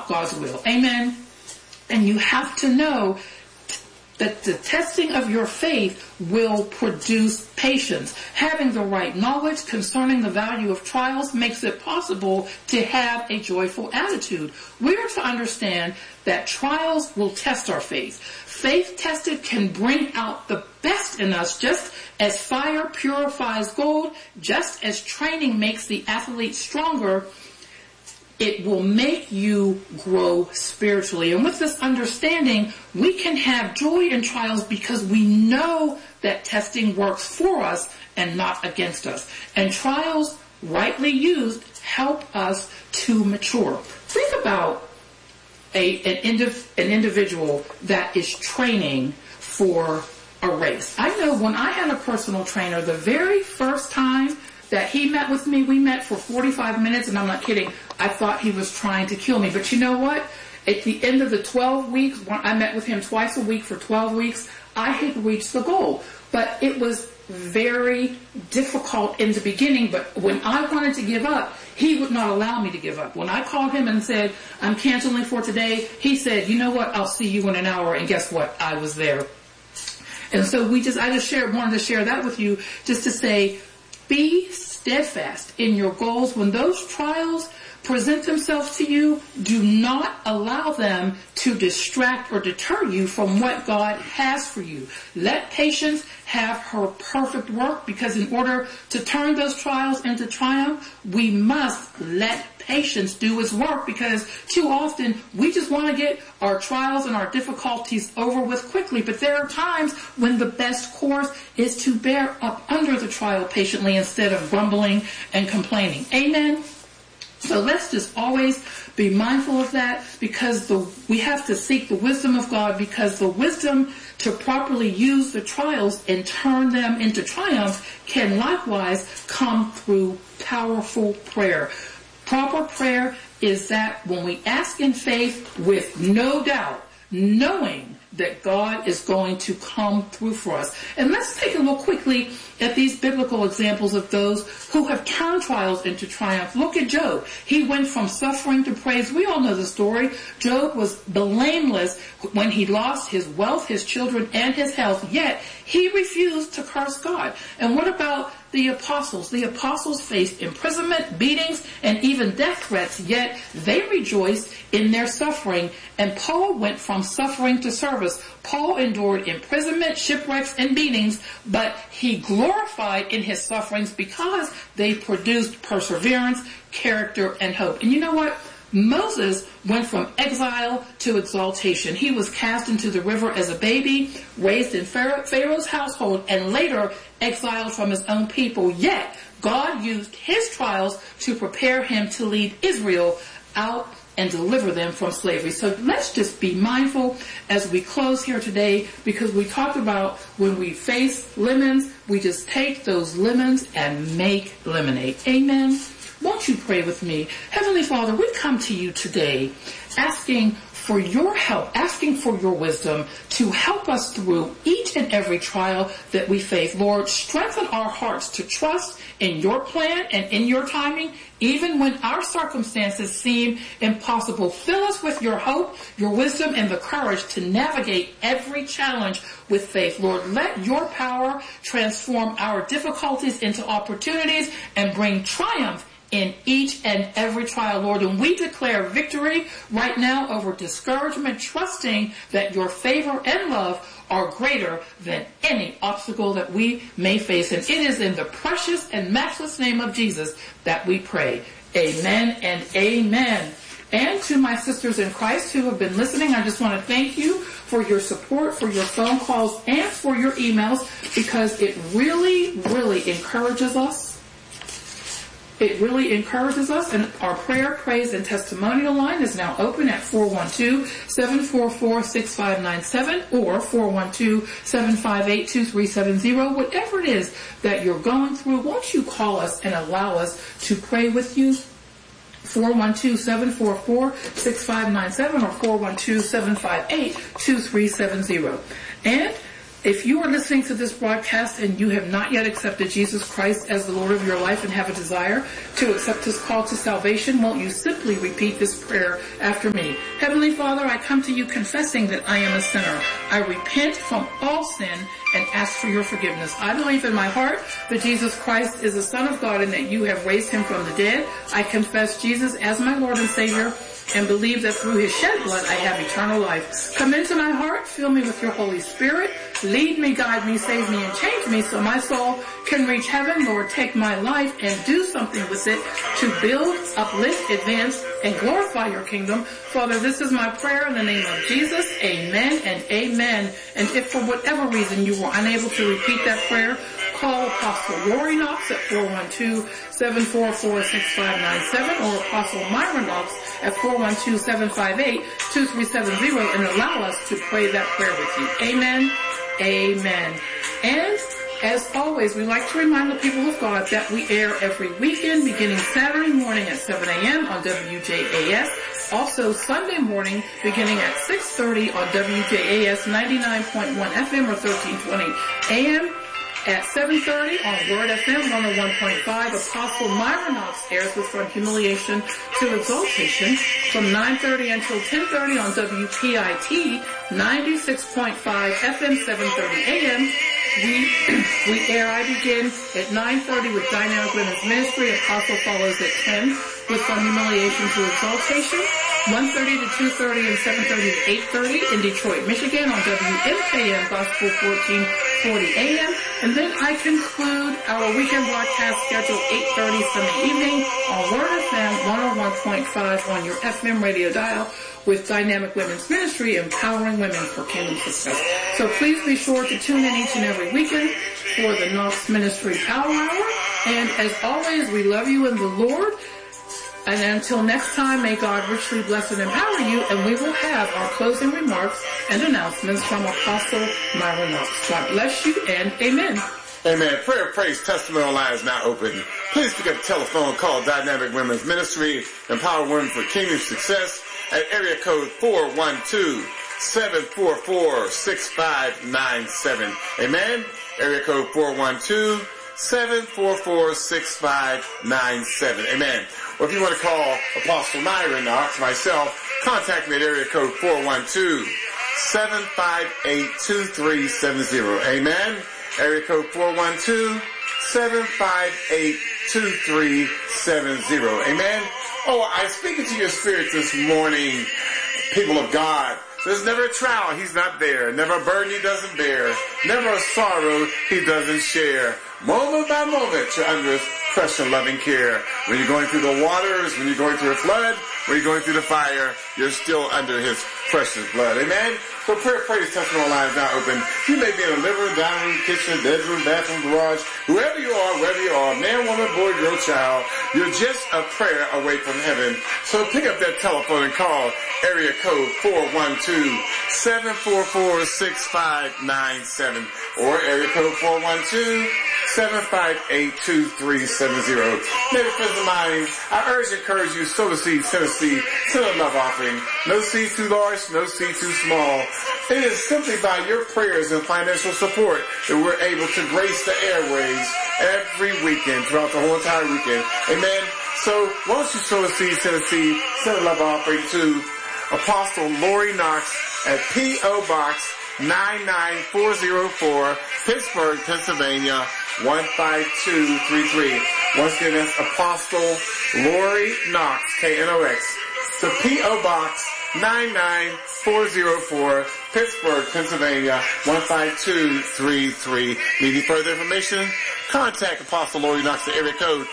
not God's will. Amen. And you have to know that the testing of your faith will produce patience. Having the right knowledge concerning the value of trials makes it possible to have a joyful attitude. We are to understand that trials will test our faith. Faith tested can bring out the best in us, just as fire purifies gold, just as training makes the athlete stronger. It will make you grow spiritually. And with this understanding, we can have joy in trials because we know that testing works for us and not against us. And trials, rightly used, help us to mature. Think about an individual that is training for a race. I know when I had a personal trainer, the very first time that he met with me, we met for 45 minutes, and I'm not kidding, I thought he was trying to kill me. But you know what? At the end of the 12 weeks, when I met with him twice a week for 12 weeks, I had reached the goal. But it was very difficult in the beginning, but when I wanted to give up, he would not allow me to give up. When I called him and said, I'm canceling for today, he said, you know what, I'll see you in an hour, and guess what? I was there. And so wanted to share that with you, just to say, be steadfast in your goals. When those trials present themselves to you, do not allow them to distract or deter you from what God has for you. Let patience have her perfect work, because in order to turn those trials into triumph, we must let patience do its work, because too often we just want to get our trials and our difficulties over with quickly. But there are times when the best course is to bear up under the trial patiently instead of grumbling and complaining. Amen. So let's just always be mindful of that, because we have to seek the wisdom of God, because the wisdom to properly use the trials and turn them into triumph can likewise come through powerful prayer. Proper prayer is that when we ask in faith with no doubt, knowing that God is going to come through for us. And let's take a look quickly at these biblical examples of those who have turned trials into triumph. Look at Job. He went from suffering to praise. We all know the story. Job was blameless when he lost his wealth, his children, and his health, yet he refused to curse God. And what about the apostles? The apostles faced imprisonment, beatings, and even death threats, yet they rejoiced in their suffering. And Paul went from suffering to service. Paul endured imprisonment, shipwrecks, and beatings, but he glorified in his sufferings because they produced perseverance, character, and hope. And you know what? Moses went from exile to exaltation. He was cast into the river as a baby, raised in Pharaoh's household, and later exiled from his own people. Yet, God used his trials to prepare him to lead Israel out and deliver them from slavery. So let's just be mindful as we close here today, because we talked about when we face lemons, we just take those lemons and make lemonade. Amen. Won't you pray with me? Heavenly Father, we come to you today asking for your help, asking for your wisdom to help us through each and every trial that we face. Lord, strengthen our hearts to trust in your plan and in your timing, even when our circumstances seem impossible. Fill us with your hope, your wisdom, and the courage to navigate every challenge with faith. Lord, let your power transform our difficulties into opportunities and bring triumph in each and every trial, Lord. And we declare victory right now over discouragement, trusting that your favor and love are greater than any obstacle that we may face. And it is in the precious and matchless name of Jesus that we pray. Amen and amen. And to my sisters in Christ who have been listening, I just want to thank you for your support, for your phone calls, and for your emails, because it really, really encourages us. It really encourages us, and our prayer, praise, and testimonial line is now open at 412-744-6597 or 412-758-2370. Whatever it is that you're going through, won't you call us and allow us to pray with you? 412-744-6597 or 412-758-2370. And If you are listening to this broadcast and you have not yet accepted Jesus Christ as the Lord of your life and have a desire to accept his call to salvation, won't you simply repeat this prayer after me? Heavenly Father, I come to you confessing that I am a sinner. I repent from all sin and ask for your forgiveness. I believe in my heart that Jesus Christ is the Son of God and that you have raised him from the dead. I confess Jesus as my Lord and Savior and believe that through his shed blood I have eternal life. Come into my heart, fill me with your Holy Spirit, lead me, guide me, save me, and change me so my soul can reach heaven. Lord, take my life and do something with it to build, uplift, advance, and glorify your kingdom. Father, this is my prayer in the name of Jesus. Amen and amen. And if for whatever reason you were unable to repeat that prayer, call Apostle Lori Knox at 412-744-6597 or Apostle Myra Knox at 412-758-2370 and allow us to pray that prayer with you. Amen. Amen. And as always, we like to remind the people of God that we air every weekend beginning Saturday morning at 7 a.m. on WJAS. Also Sunday morning beginning at 6:30 on WJAS 99.1 FM or 1320 AM. At 7:30 on Word FM 101.5, Apostle Myra Knox airs with From Humiliation to Exaltation. From 9:30 until 10:30 on WPIT 96.5 FM 7:30 AM. We air I Begin at 9:30 with Dynamic Women's Ministry. Apostle follows at 10 with From Humiliation to Exaltation. 1:30 to 2:30 and 7:30 to 8:30 in Detroit, Michigan on WMKM Gospel 1440 AM. And then I conclude our weekend broadcast schedule 8:30 Sunday evening on Word FM 101.5 on your FM radio dial with Dynamic Women's Ministry, empowering women for kingdom success. So please be sure to tune in each and every weekend for the Knox Ministry Power Hour. And as always, we love you in the Lord. And until next time, may God richly bless and empower you, and we will have our closing remarks and announcements from Apostle Myra Knox. God bless you, and amen. Amen. Prayer, praise, testimony line is now open. Please pick up the telephone, call Dynamic Women's Ministry, empower women for kingdom success at area code 412-744-6597. Amen. Area code 412-744-6597. Amen. Or if you want to call Apostle Myra Knox, myself, contact me at area code 412-758-2370. Amen. Area code 412-758-2370. Amen. Oh, I'm speaking to your spirit this morning, people of God. There's never a trial he's not there. Never a burden he doesn't bear. Never a sorrow he doesn't share. Moment by moment, you're under his precious loving care. When you're going through the waters, when you're going through a flood, when you're going through the fire, you're still under his precious blood. Amen? So prayer, praise, testimony line is now open. You may be in a living room, dining room, kitchen, bedroom, bathroom, garage, whoever you are, wherever you are, man, woman, boy, girl, child, you're just a prayer away from heaven. So pick up that telephone and call area code 412-744-6597 or area code 412-758-2370. Maybe friends of mine, I urge and encourage you, sow the seed, send a seed, send a love offering. No seed too large, no seed too small. It is simply by your prayers and financial support that we're able to grace the airways every weekend, throughout the whole entire weekend. Amen. So why don't you sow a seed, send a love offering to Apostle Lori Knox at P.O. Box 99404, Pittsburgh, Pennsylvania 15233. Once again, that's Apostle Lori Knox, K-N-O-X, to P.O. Box 99404, Pittsburgh, Pennsylvania 15233. Need any further information? Contact Apostle Lori Knox at area code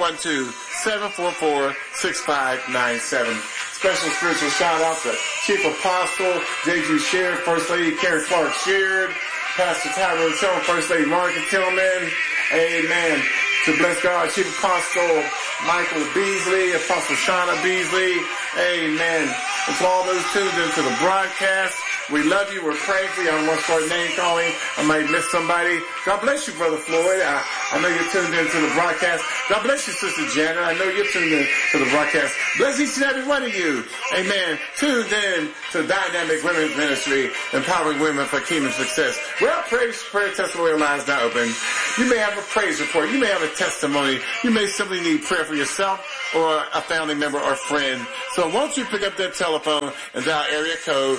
412-744-6597. Special spiritual shout out to Chief Apostle J.G. Sheard, First Lady Karen Clark Sheard, Pastor Tyrone Tillman, First Lady Monica Tillman. Amen. To bless God, Chief Apostle Michael Beasley, Apostle Shauna Beasley. Amen. And to all those tuned into the broadcast, we love you. We're praying for you. I don't want to start name calling. I might miss somebody. God bless you, Brother Floyd. I know you're tuned in to the broadcast. God bless you, Sister Janet. I know you're tuned in to the broadcast. Bless each and every one of you. Amen. Tuned in to Dynamic Women's Ministry, empowering women for kingdom success. Well, prayer testimony lines now open. You may have a praise report. You may have a testimony. You may simply need prayer for yourself or a family member or friend. So won't you pick up that telephone and dial area code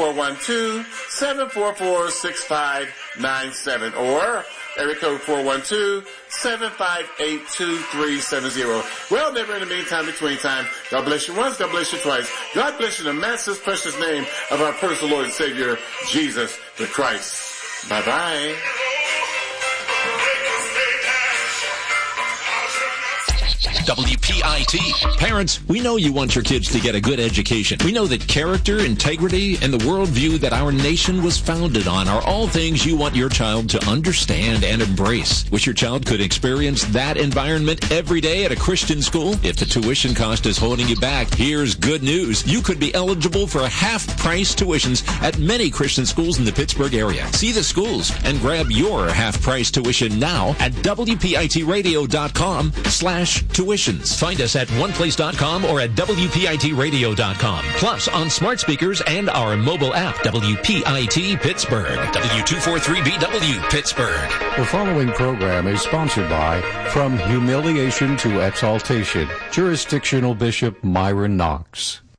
412-744-6597 or area code 412-758-2370. Well, never in the meantime, between time, God bless you once, God bless you twice. God bless you in the master's precious name of our personal Lord and Savior, Jesus the Christ. Bye-bye. WPIT. Parents, we know you want your kids to get a good education. We know that character, integrity, and the worldview that our nation was founded on are all things you want your child to understand and embrace. Wish your child could experience that environment every day at a Christian school? If the tuition cost is holding you back, here's good news. You could be eligible for half-price tuitions at many Christian schools in the Pittsburgh area. See the schools and grab your half-price tuition now at WPITradio.com/tuition. Find us at oneplace.com or at WPITradio.com. Plus on smart speakers and our mobile app, WPIT Pittsburgh. W243BW Pittsburgh. The following program is sponsored by From Humiliation to Exaltation, Jurisdictional Bishop Myron Knox.